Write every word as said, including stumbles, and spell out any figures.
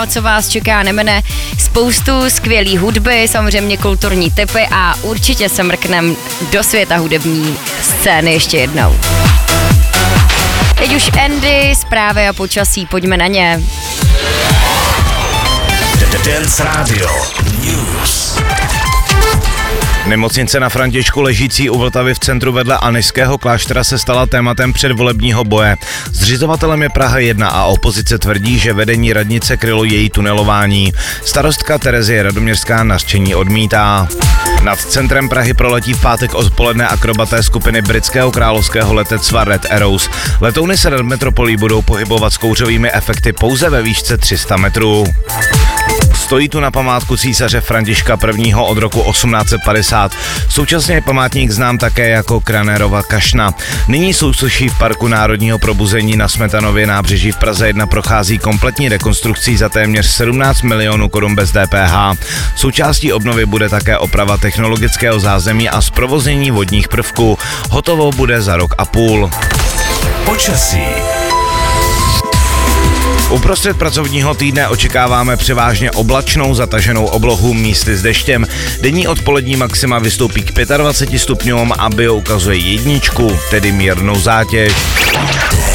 Co vás čeká, nemene spoustu skvělý hudby, samozřejmě kulturní tipy a určitě se mrknem do světa hudební scény ještě jednou. Teď už Andy, zprávy a počasí, pojďme na ně. Dance Radio News. Nemocnice na Františku ležící u Vltavy v centru vedle Anišského kláštera se stala tématem předvolebního boje. Zřizovatelem je Praha jedna a opozice tvrdí, že vedení radnice krylo její tunelování. Starostka Terezie Radoměřská nařčení odmítá. Nad centrem Prahy proletí v pátek odpoledne akrobaté skupiny britského královského letectva Red Arrows. Letouny se nad metropolí budou pohybovat s kouřovými efekty pouze ve výšce tři sta metrů. Stojí tu na památku císaře Františka I. od roku osmnáct set padesát. Současně je památník znám také jako Kranerova kašna. Nyní sousoší v Parku národního probuzení na Smetanově nábřeží v Praze jedna prochází kompletní rekonstrukcí za téměř sedmnáct milionů korun bez D P H. Součástí obnovy bude také oprava technologického zázemí a zprovoznění vodních prvků. Hotovo bude za rok a půl. Počasí. Uprostřed pracovního týdne očekáváme převážně oblačnou zataženou oblohu místy s deštěm. Denní odpolední maxima vystoupí k dvaceti pěti stupňům a bio ukazuje jedničku, tedy mírnou zátěž.